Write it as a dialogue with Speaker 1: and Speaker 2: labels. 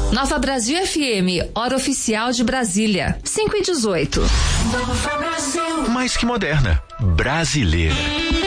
Speaker 1: Nova Brasil FM, hora oficial de Brasília, 5:18.
Speaker 2: Mais que moderna, brasileira.